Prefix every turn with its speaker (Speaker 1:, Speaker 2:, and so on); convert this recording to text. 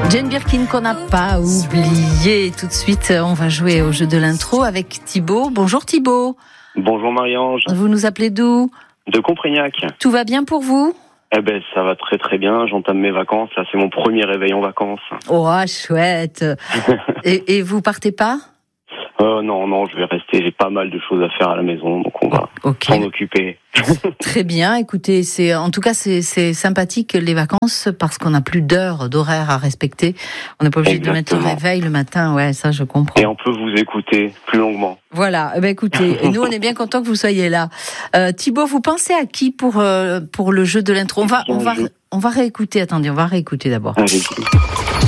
Speaker 1: Jane Birkin qu'on n'a pas oublié. Tout de suite, on va jouer au jeu de l'intro avec Thibaut. Bonjour Thibaut.
Speaker 2: Bonjour Marie-Ange.
Speaker 1: Vous nous appelez d'où ?
Speaker 2: De Comprignac.
Speaker 1: Tout va bien pour vous ?
Speaker 2: Eh ben, ça va très très bien. J'entame mes vacances. Là, c'est mon premier réveil en vacances.
Speaker 1: Oh, chouette. et vous partez pas ?
Speaker 2: Non, je vais rester. J'ai pas mal de choses à faire à la maison, donc on va s'en occuper.
Speaker 1: Très bien. Écoutez, en tout cas, c'est sympathique les vacances parce qu'on n'a plus d'horaire à respecter. On n'est pas obligé de mettre le réveil le matin. Ouais, ça, je comprends.
Speaker 2: Et on peut vous écouter plus longuement.
Speaker 1: Voilà. Eh ben, écoutez, nous, on est bien contents que vous soyez là. Thibaut, vous pensez à qui pour le jeu de l'intro ? On va réécouter. Attendez, on va réécouter d'abord.
Speaker 2: Allez.